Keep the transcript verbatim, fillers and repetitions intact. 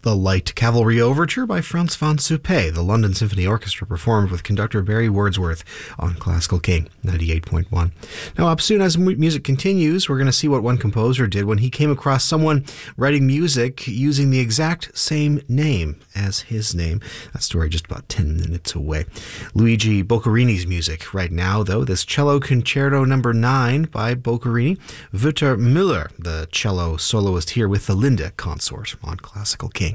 The Light Cavalry Overture by Franz von Suppé, the London Symphony Orchestra performed with conductor Barry Wordsworth on Classical King ninety-eight point one. Now, up soon as music continues, we're going to see what one composer did when he came across someone writing music using the exact same name as his name. That story just about ten minutes away. Luigi Boccherini's music right now, though, this Cello Concerto number nine by Boccherini. Wouter Müller, the cello soloist here with the Linde Consort on Classical King.